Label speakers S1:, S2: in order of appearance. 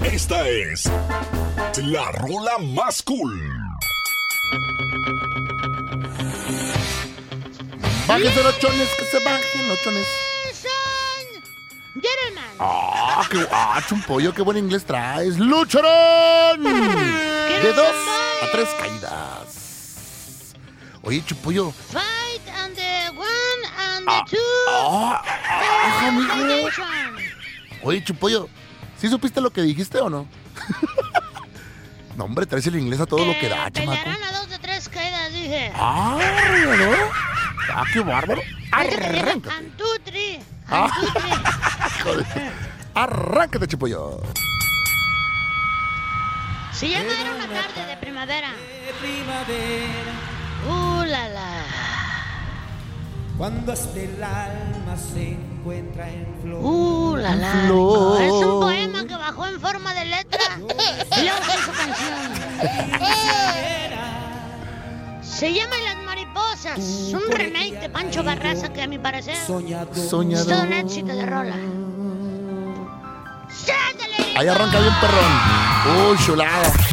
S1: Esta es la rola más cool.
S2: Bájense los chones, que se bajen los chones. Chumpollo, qué buen inglés traes. ¡Lucharán! De 2 a 3 caídas. Oye, Chumpollo.
S3: Fight and the 1 and the 2.
S2: Amigo. Oye, Chumpollo, ¿sí supiste lo que dijiste o no? No, hombre, traes el inglés a todo lo que da, chamaco.
S3: Pelearán a 2 de 3 caídas, dije.
S2: ¿No? Qué bárbaro. Arráncate.
S3: Antutri.
S2: Arráncate, Chumpollo.
S3: Se llama Era una tarde de primavera. La la.
S4: Cuando hasta el alma se encuentra en flor.
S3: La la.
S2: Flor.
S3: Es un poema que bajó en forma de letra y luego se hizo canción. Se llama Las Mariposas. Un remake de Pancho Barraza que a mi parecer es todo un éxito de rola. ¡Sándale!
S2: Ahí arranca bien perrón. Chulada.